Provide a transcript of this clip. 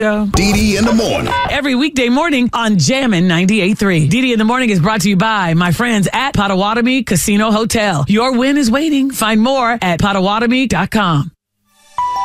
DD in the morning. Every weekday morning on Jammin' 98.3. DD in the morning is brought to you by my friends at Potawatomi Casino Hotel. Your win is waiting. Find more at Potawatomi.com.